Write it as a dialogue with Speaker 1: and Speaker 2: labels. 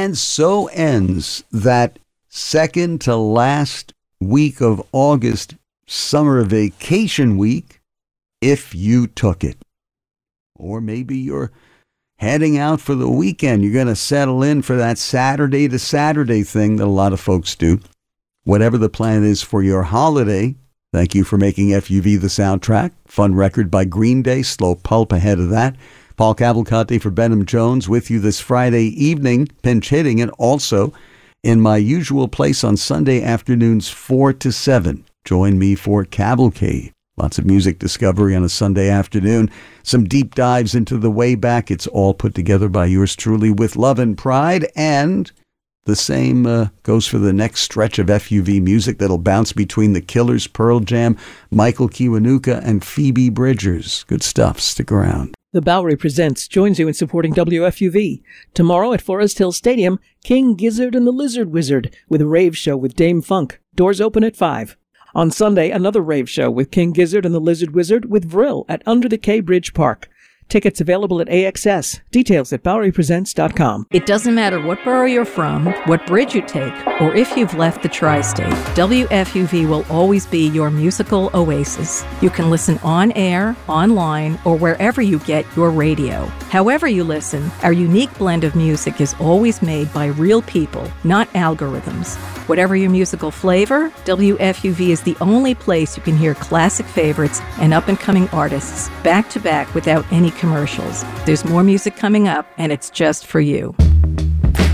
Speaker 1: And so ends that second to last week of August, summer vacation week, if you took it. Or maybe you're heading out for the weekend. You're going to settle in for that Saturday to Saturday thing that a lot of folks do. Whatever the plan is for your holiday, thank you for making FUV the soundtrack. Fun record by Green Day, Slow Pulp ahead of that. Paul Cavalcante for Benham Jones with you this Friday evening, pinch hitting, and also in my usual place on Sunday afternoons 4 to 7. Join me for Cavalcade. Lots of music discovery on a Sunday afternoon. Some deep dives into the way back. It's all put together by yours truly with love and pride. And the same goes for the next stretch of FUV music that'll bounce between the Killers, Pearl Jam, Michael Kiwanuka, and Phoebe Bridgers. Good stuff. Stick around.
Speaker 2: The Bowery Presents joins you in supporting WFUV. Tomorrow at Forest Hill Stadium, King Gizzard and the Lizard Wizard with a rave show with Dame Funk. Doors open at 5. On Sunday, another rave show with King Gizzard and the Lizard Wizard with Vril at Under the K Bridge Park. Tickets available at AXS. Details at BoweryPresents.com.
Speaker 3: It doesn't matter what borough you're from, what bridge you take, or if you've left the tri-state, WFUV will always be your musical oasis. You can listen on air, online, or wherever you get your radio. However you listen, our unique blend of music is always made by real people, not algorithms. Whatever your musical flavor, WFUV is the only place you can hear classic favorites and up-and-coming artists back to back without any commercials. There's more music coming up, and it's just for you.